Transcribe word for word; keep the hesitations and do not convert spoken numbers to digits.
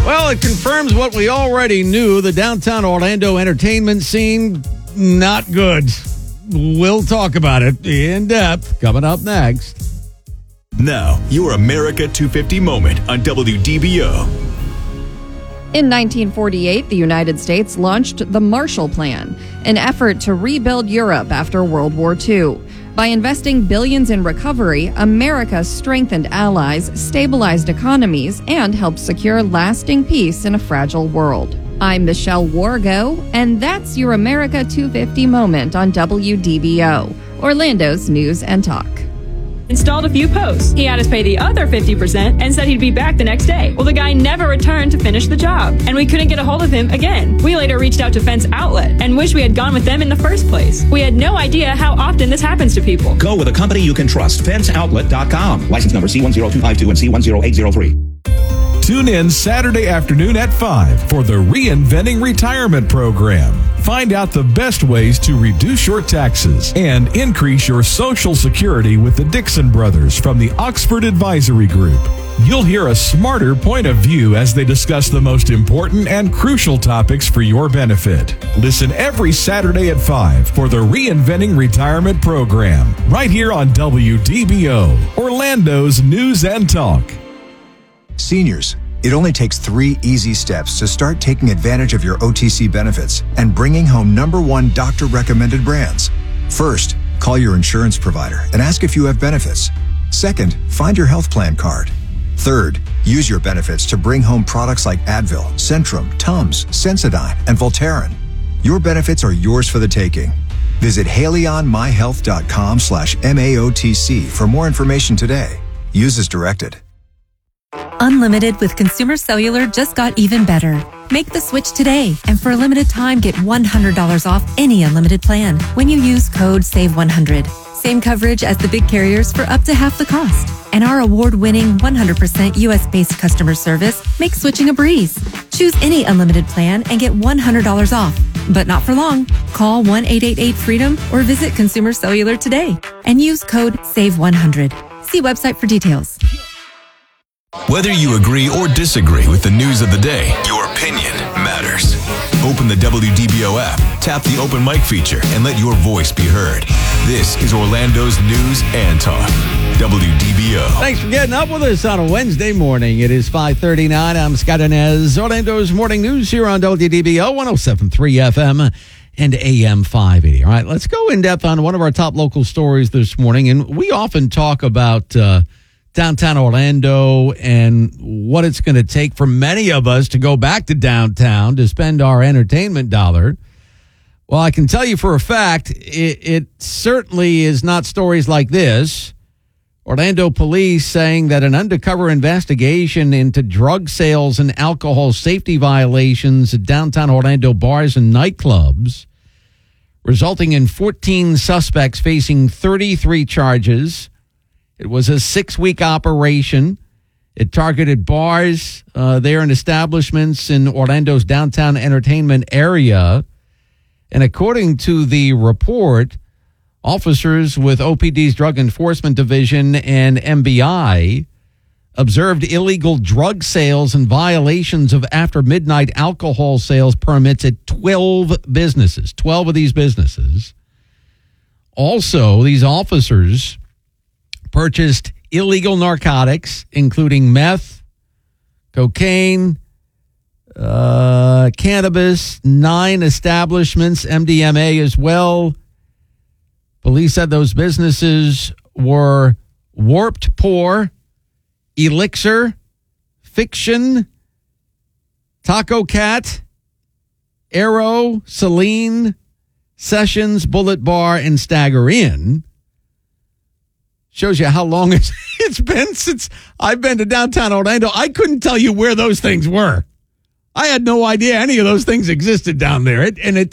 Well, it confirms what we already knew. The downtown Orlando entertainment scene, not good. We'll talk about it in depth coming up next. Now, your America two fifty moment on W D B O. In nineteen forty-eight, the United States launched the Marshall Plan, an effort to rebuild Europe after World War Two. By investing billions in recovery, America strengthened allies, stabilized economies, and helped secure lasting peace in a fragile world. I'm Michelle Wargo, and that's your America two fifty moment on W D B O, Orlando's News and Talk. Installed a few posts. He had us pay the other fifty percent and said he'd be back the next day. Well, the guy never returned to finish the job, and we couldn't get a hold of him again. We later reached out to Fence Outlet and wished we had gone with them in the first place. We had no idea how often this happens to people. Go with a company you can trust. fence outlet dot com. License number C one zero two five two and C one zero eight zero three. Tune in Saturday afternoon at five for the Reinventing Retirement Program. Find out the best ways to reduce your taxes and increase your Social Security with the Dixon Brothers from the Oxford Advisory Group. You'll hear a smarter point of view as they discuss the most important and crucial topics for your benefit. Listen every Saturday at five for the Reinventing Retirement Program, right here on W D B O, Orlando's News and Talk. Seniors, it only takes three easy steps to start taking advantage of your O T C benefits and bringing home number one doctor-recommended brands. First, call your insurance provider and ask if you have benefits. Second, find your health plan card. Third, use your benefits to bring home products like Advil, Centrum, Tums, Sensodyne, and Voltaren. Your benefits are yours for the taking. Visit haleyonmyhealth.com slash MAOTC for more information today. Use as directed. Unlimited with Consumer Cellular just got even better. Make the switch today, and for a limited time, get one hundred dollars off any unlimited plan when you use code save one hundred. Same coverage as the big carriers for up to half the cost. And our award-winning one hundred percent U S-based customer service makes switching a breeze. Choose any unlimited plan and get one hundred dollars off. But not for long. Call one eight eight eight freedom or visit Consumer Cellular today and use code save one hundred. See website for details. Whether you agree or disagree with the news of the day, your opinion matters. Open the W D B O app, tap the open mic feature, and let your voice be heard. This is Orlando's News and Talk, W D B O. Thanks for getting up with us on a Wednesday morning. It is five thirty-nine. I'm Scott Inez. Orlando's Morning News here on W D B O, one oh seven point three F M and A M five eighty. All right, let's go in depth on one of our top local stories this morning. And we often talk about uh, downtown Orlando and what it's going to take for many of us to go back to downtown to spend our entertainment dollar. Well, I can tell you for a fact, it, it certainly is not stories like this. Orlando police saying that an undercover investigation into drug sales and alcohol safety violations at downtown Orlando bars and nightclubs, resulting in fourteen suspects facing thirty-three charges. It was a six-week operation. It targeted bars uh, there and establishments in Orlando's downtown entertainment area. And according to the report, officers with O P D's Drug Enforcement Division and M B I observed illegal drug sales and violations of after-midnight alcohol sales permits at twelve businesses, twelve of these businesses. Also, these officers purchased illegal narcotics, including meth, cocaine, uh, cannabis, nine establishments, M D M A as well. Police said those businesses were Warped Pour, Elixir, Fiction, Taco Cat, Arrow, Celine, Sessions, Bullet Bar, and Stagger Inn. Shows you how long it's, it's been since I've been to downtown Orlando. I couldn't tell you where those things were. I had no idea any of those things existed down there. It, and it